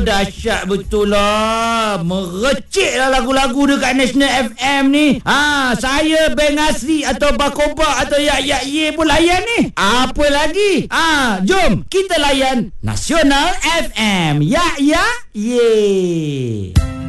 dahsyat betul lah. Merecik lah lagu-lagu dekat National FM ni. Saya Beng Asri atau Bakoba atau Yak Ye pun layan ni. Apa lagi? Jom kita layan Nasional FM. Yak Ye.